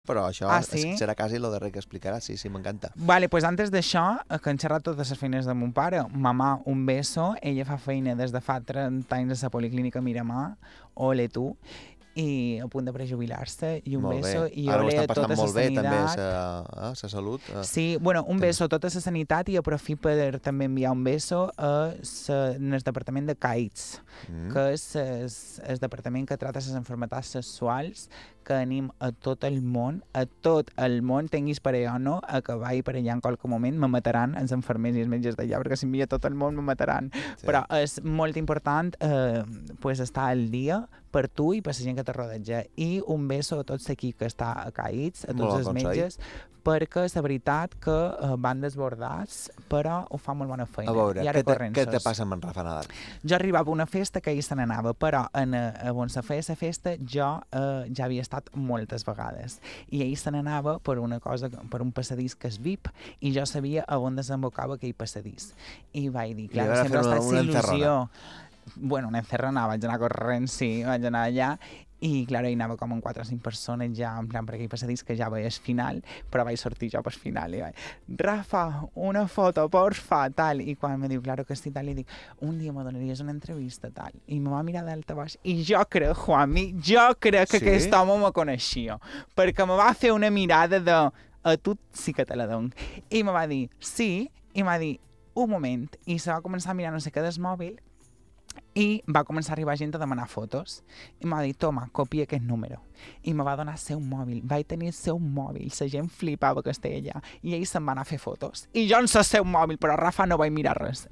però això sí? serà quasi el darrer que explicarà. Sí, m'encanta. Vale, pues antes d'això, que han xerrat totes les feines de mon pare. Mamà, un beso. Ella fa feina des de fa 30 anys a la Policlínica Miramar. Ole tu. I a punt de prejubilar-se, i un Molt beso, bé. i Ara ho ole està a tota passant la molt bé, també, sanitat. sa salut. Sí, bueno, un també. beso a tota la sanitat i aprofit per també enviar un beso en el departament de CAITS, que és el departament que trata les enfermetats sexuals, que anem a tot el món, tinguis per allà o no, a que vagi per allà en qualque moment, me mataran els enfermers i els metges d'allà, perquè si envia tot el món me mataran. Sí. Però és molt important pues estar al dia per tu i per la gent que te rodeja. I un beso a tots aquí que està a CAITS, a tots els metges, perquè la veritat que van desbordats, però ho fa molt bona feina. A veure, què te passa amb en Rafa Nadal? Jo arribava a una festa que ell se n'anava, però on se feia la festa jo ja havia estat moltes vegades. I ell se n'anava per una cosa, per un passadís que és VIP, i jo sabia on desembocava aquell passadís. I vaig dir, clar, sempre ha estat la il·lusió. Bueno, una encerrona, vaig anar corrent, sí, vaig anar allà, i clar, hi anava com en 4 o 5 persones ja, en plan per aquell passadís que ja veies final, però vaig sortir jo per final i vaig, Rafa, una foto, porfa, tal, i quan me diu, claro que sí, tal, li dic, un dia me donaries una entrevista, tal, i me va mirar d'alta baix, i jo crec, Juanmi, que aquest home me coneixia, perquè me va fer una mirada de, a tu sí que te la dono, i me va dir, sí, i m'ha dit, un moment, i se va començar a mirar no sé què del mòbil, i va començar a arribar gent a demanar fotos i m'ha dit, toma, copia aquest número, i me va donar el seu mòbil, vaig tenir el seu mòbil, la gent flipava que estava allà i ell se'n va anar a fer fotos i jo en el seu mòbil, però Rafa no vaig mirar res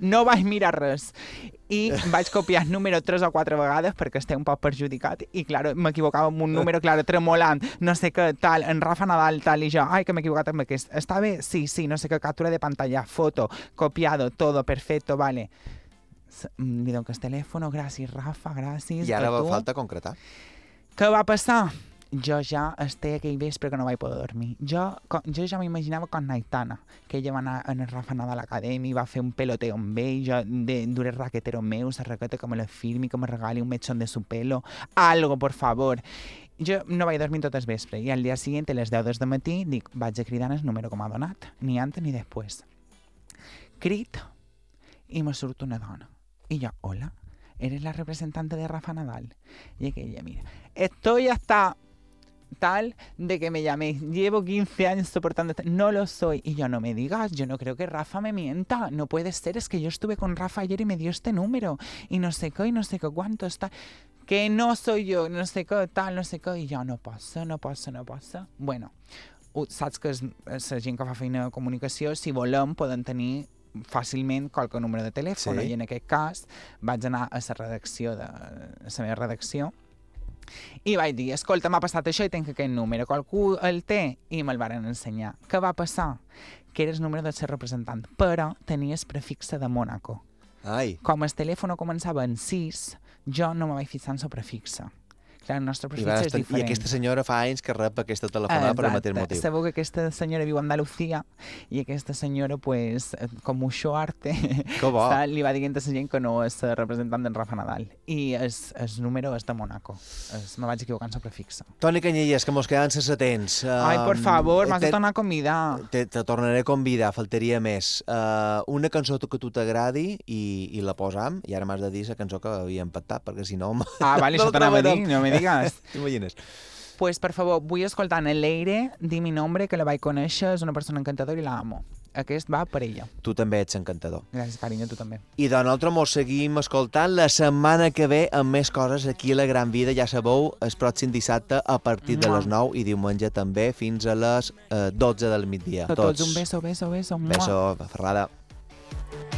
i vaig copiar el número 3 o 4 vegades perquè estava un poc perjudicat i clar, m'equivocava amb un número, clar, tremolant, no sé què, tal, en Rafa Nadal, tal, i jo, ai, que m'he equivocat amb aquest, està bé? Sí, no sé què, captura de pantalla, foto, copiado, todo, perfecto, vale. Li dono el telèfon, gràcies, Rafa, gràcies. I ara falta concretar. Què va passar? Jo ja estic aquell vespre que no vaig poder dormir. Jo ja m'imaginava com Naitana, que ella va anar en el Rafa Nadal Academy, va fer un peloteo amb ell, jo duré raquetero meu, la raqueta que me la firmi, que me regali un mechón de su pelo, algo, por favor. Jo no vaig dormir tot el vespre i al dia següent, a les 10 del matí, dic, vaig a cridar el número que m'ha donat, ni antes ni després. Crit i me surt una dona. Y yo, hola, ¿eres la representante de Rafa Nadal? Y ella, mira, estoy hasta tal de que me llaméis, llevo 15 años soportando esto, no lo soy. Y yo, no me digas, yo no creo que Rafa me mienta, no puede ser, es que yo estuve con Rafa ayer y me dio este número, y no sé qué, cuánto está, que no soy yo, no sé qué, tal, no sé qué, y yo, no passa. Bueno, saps que la gent que fa feina de comunicació, si volem, poden tenir fàcilment qualque número de telèfon, i en aquest cas vaig anar a la redacció a la meva redacció i vaig dir, escolta, m'ha passat això i tinc aquest número, qualcú el té? I me'l varen ensenyar. Què va passar? Que era el número del seu representant, però tenia el prefixe de Mónaco. Com el telèfon començava en 6, jo no me vaig fixar en el prefixe. Clar, el nostre prefixe és diferent. I aquesta senyora fa anys que rep aquesta telefonada per el mateix motiu. Sabeu que aquesta senyora viu a Andalucía i aquesta senyora, pues, com mucho arte, li va dient a la gent que no és representant d'en Rafa Nadal. I el número és de Mónaco. Me vaig equivocar en el prefixe. Toni Canyelles, que mos queden sense temps. Ai, por favor, m'has de tornar a convidar. Te tornaré a convidar, faltaria més. Una cançó que tu t'agradi i la posam, i ara m'has de dir la cançó que havíem pactat, perquè si no... Vale, això t'anava a dir, no me digas. T'imagines? Pues, per favor, vull escoltar en Leire, Di mi nombre, que la vaig conèixer, és una persona encantadora i la amo. Aquest va per ella. Tu també ets encantador. Gràcies, carinyo, tu també. I de nosaltres mos seguim escoltant la setmana que ve amb més coses aquí a La Gran Vida. Ja sabeu, el pròxim dissabte a partir de les 9 i diumenge també fins a les 12 del migdia. Tots un beso. Beso, Ferrada.